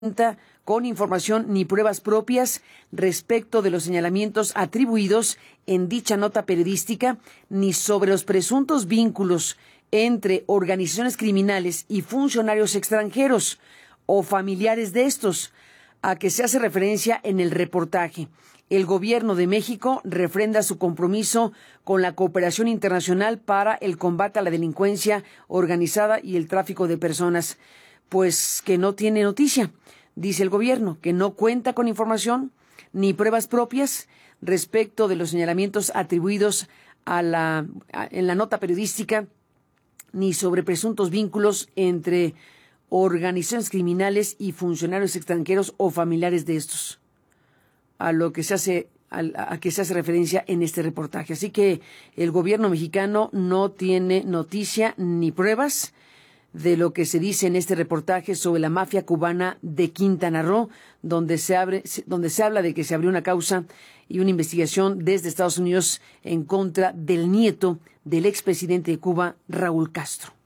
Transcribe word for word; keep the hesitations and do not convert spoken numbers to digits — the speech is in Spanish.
cuenta con información ni pruebas propias respecto de los señalamientos atribuidos en dicha nota periodística, ni sobre los presuntos vínculos entre organizaciones criminales y funcionarios extranjeros o familiares de estos, a que se hace referencia en el reportaje. El Gobierno de México refrenda su compromiso con la cooperación internacional para el combate a la delincuencia organizada y el tráfico de personas. Pues que no tiene noticia, dice el Gobierno, que no cuenta con información ni pruebas propias respecto de los señalamientos atribuidos a la, a, en la nota periodística, ni sobre presuntos vínculos entre organizaciones criminales y funcionarios extranjeros o familiares de estos, a lo que se hace a, a que se hace referencia en este reportaje. Así que el gobierno mexicano no tiene noticia ni pruebas de lo que se dice en este reportaje sobre la mafia cubana de Quintana Roo, donde se abre, donde se habla de que se abrió una causa y una investigación desde Estados Unidos en contra del nieto del expresidente de Cuba, Raúl Castro.